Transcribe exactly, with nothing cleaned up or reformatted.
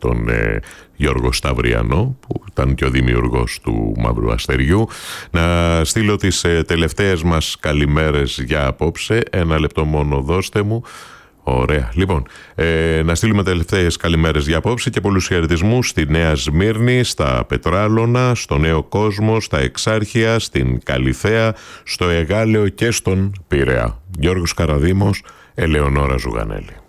τον ε, Γιώργο Σταυριανό, που ήταν και ο δημιουργός του Μαύρου Αστεριού. Να στείλω τις ε, τελευταίες μας καλημέρες για απόψε. Ένα λεπτό μόνο δώστε μου. Ωραία. Λοιπόν, ε, να στείλουμε τελευταίες καλημέρες για απόψε και πολλούς χαιρετισμούς στη Νέα Σμύρνη, στα Πετράλωνα, στο Νέο Κόσμο, στα Εξάρχεια, στην Καλιθέα, στο Εγάλεο και στον Πειραιά. Γιώργος Καραδήμος, Ελεονόρα Ζουγανέλη.